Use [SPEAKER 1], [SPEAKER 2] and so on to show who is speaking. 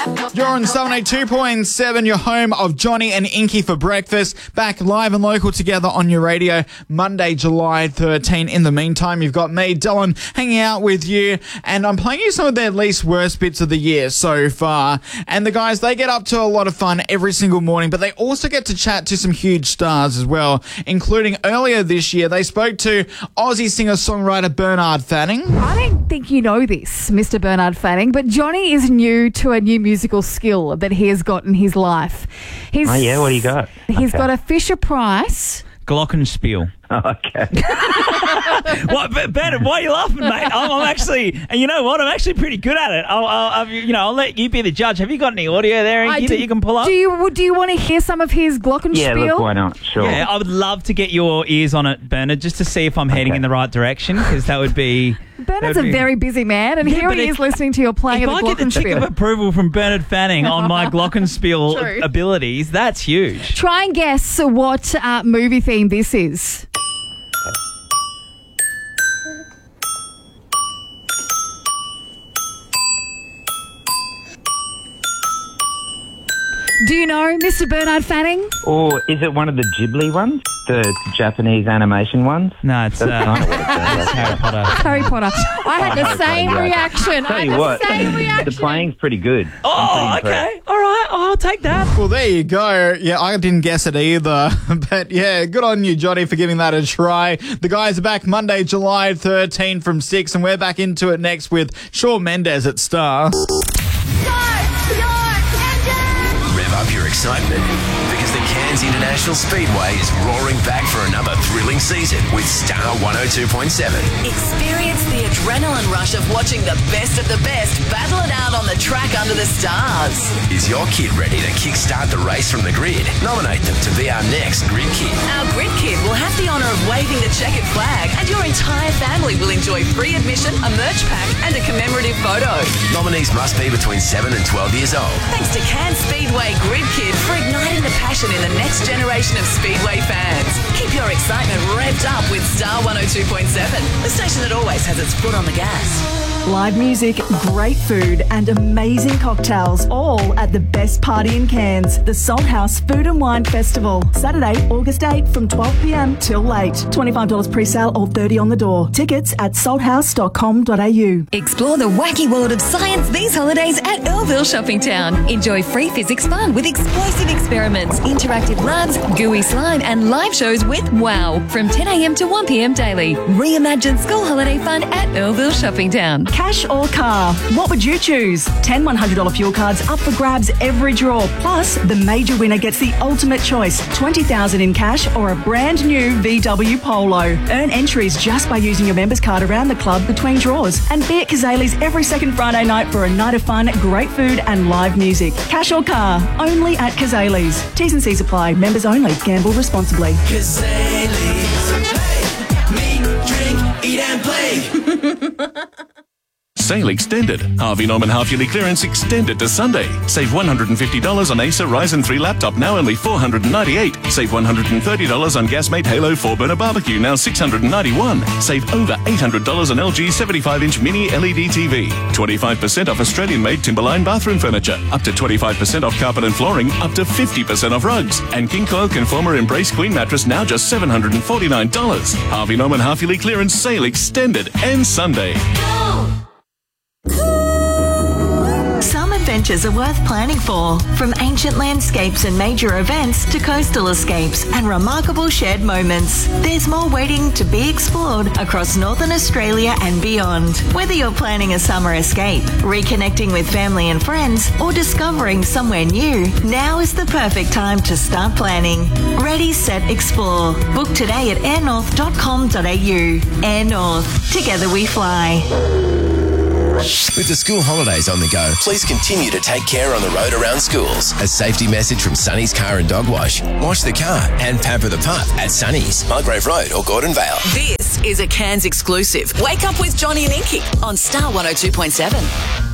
[SPEAKER 1] You're on 782.7, your home of Johnny and Inky for breakfast. Back live and local together on your radio, Monday, July 13. In the meantime, you've got me, Dylan, hanging out with you, and I'm playing you some of their least worst bits of the year so far. And the guys, they get up to a lot of fun every single morning, but they also get to chat to some huge stars as well, including earlier this year, they spoke to Aussie singer-songwriter Bernard Fanning.
[SPEAKER 2] I don't think you know this, Mr. Bernard Fanning, but Johnny is new to a new musical skill that he has got in his life.
[SPEAKER 3] Oh, yeah? What do you got?
[SPEAKER 2] He's got a Fisher-Price
[SPEAKER 4] Glockenspiel.
[SPEAKER 3] Okay.
[SPEAKER 4] What, Bernard, why are you laughing, mate? I'm actually, and you know what? I'm actually pretty good at it. I'll let you be the judge. Have you got any audio there, Inky, that you can pull up?
[SPEAKER 2] Do you want to hear some of his Glockenspiel?
[SPEAKER 3] Yeah, look, why not? Sure.
[SPEAKER 4] Yeah, I would love to get your ears on it, Bernard, just to see if I'm heading in the right direction, because that would be...
[SPEAKER 2] Bernard's a very busy man, and here he is listening to your playing of the Glockenspiel.
[SPEAKER 4] If I get the tick of approval from Bernard Fanning on my Glockenspiel abilities, that's huge.
[SPEAKER 2] Try and guess what movie theme this is. Do you know Mr. Bernard Fanning?
[SPEAKER 3] Or is it one of the Ghibli ones? The Japanese animation ones?
[SPEAKER 4] No, it's Harry Potter.
[SPEAKER 2] Harry Potter. I had the same reaction.
[SPEAKER 3] Tell you what, the playing's pretty good.
[SPEAKER 4] Oh, okay. All right. I'll take that.
[SPEAKER 1] Well, there you go. Yeah, I didn't guess it either. But yeah, good on you, Johnny, for giving that a try. The guys are back Monday, July 13 from 6, and we're back into it next with Shawn Mendes at Star.
[SPEAKER 5] Rev up your excitement, because the Cairns International Speedway is roaring back for another thrilling season with Star 102.7.
[SPEAKER 6] Experience the adrenaline rush of watching the best battle it out on the track under the stars.
[SPEAKER 5] Is your kid ready to kickstart the race from the grid? Nominate them to be our next Grid Kid.
[SPEAKER 6] Our Grid Kid will have the honour of waving the checkered flag, and your entire family will enjoy free admission, a merch pack and a commemorative photo.
[SPEAKER 5] Nominees must be between 7 and 12 years old.
[SPEAKER 6] Thanks to Cairns Speedway Grid Kid for igniting the passion in the next generation of Speedway fans. Keep your excitement revved up with Star 102.7, the station that always has its foot on the gas.
[SPEAKER 7] Live music, great food and amazing cocktails, all at the best party in Cairns, the Salt House Food and Wine Festival. Saturday, August 8 from 12 p.m. till late. $25 pre-sale or $30 on the door. Tickets at salthouse.com.au.
[SPEAKER 8] Explore the wacky world of science these holidays at Earlville Shopping Town. Enjoy free physics fun with explosive experiments, interactive labs, gooey slime and live shows with WOW from 10 a.m. to 1 p.m. daily. Reimagine school holiday fun at Earlville Shopping Town.
[SPEAKER 7] Cash or car? What would you choose? 10 $100 fuel cards up for grabs every draw. Plus, the major winner gets the ultimate choice, $20,000 in cash or a brand new VW Polo. Earn entries just by using your members card around the club between draws. And be at Kazali's every second Friday night for a night of fun, great food and live music. Cash or car? Only at Kazali's. T's and C's apply. Members only. Gamble responsibly.
[SPEAKER 9] Kazali's. Meet, drink, eat and play.
[SPEAKER 10] Sale extended. Harvey Norman half-yearly clearance extended to Sunday. Save $150 on Acer Ryzen 3 laptop, now only $498. Save $130 on Gasmate Halo 4-burner barbecue, now $691. Save over $800 on LG 75-inch mini LED TV. 25% off Australian-made Timberline bathroom furniture. Up to 25% off carpet and flooring. Up to 50% off rugs. And King Coil Conformer Embrace Queen mattress, now just $749. Harvey Norman half-yearly clearance sale extended and Sunday.
[SPEAKER 11] Some adventures are worth planning for, from ancient landscapes and major events to coastal escapes and remarkable shared moments. There's more waiting to be explored across Northern Australia and beyond. Whether you're planning a summer escape, reconnecting with family and friends, or discovering somewhere new, now is the perfect time to start planning. Ready, set, explore. Book today at airnorth.com.au. Air North. Together we fly.
[SPEAKER 5] With the school holidays on the go, please continue to take care on the road around schools. A safety message from Sunny's Car and Dog Wash. Wash the car and pamper the pup at Sunny's, Mulgrave Road or Gordon Vale.
[SPEAKER 6] This is a Cairns exclusive. Wake up with Johnny and Inky on Star 102.7.